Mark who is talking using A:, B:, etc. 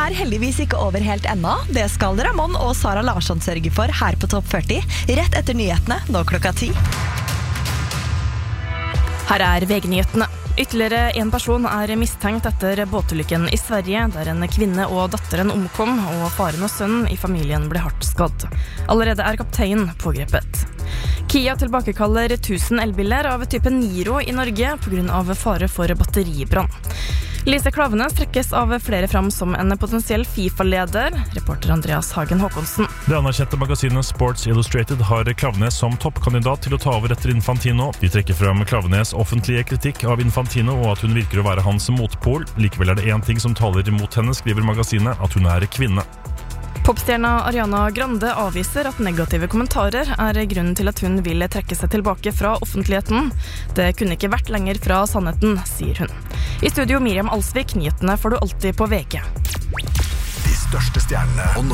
A: heldigvis ikke over helt ennå. Det skal Ramon og Sara Larsson sørge for her på Topp 40, rett etter nyhetene, nå klokka 10.
B: Her VG-nyhetene. Ytterligere en person mistenkt etter båtulykken i Sverige, der en kvinne og datteren omkom, og faren og sønnen i familien ble hardt skadd. Allerede kapteinen pågrepet. Kia tilbakekaller 1000 elbiler av typen Niro i Norge på grunn av fare for batteribrann. Lise Klaveness trekkes av flere fram som en potensiell FIFA-leder, reporter Andreas Hagen Håkonsen.
C: Det anerkjente magasinet Sports Illustrated har Klaveness som toppkandidat til å ta over etter Infantino. De trekker fram Klaveness offentlige kritikk av Infantino og at hun virker å være hans motpol. Likevel det en ting som taler mot henne, skriver magasinet, at hun kvinne.
B: Popstjerna Ariana Grande avviser at negative kommentarer grunnen til at hun vil trekke seg tilbake fra offentligheten. Det kunne ikke vært lenger fra sannheten, sier hun. I studio Miriam Alsvik, nyhetene får du alltid på VG.
D: De største stjernene og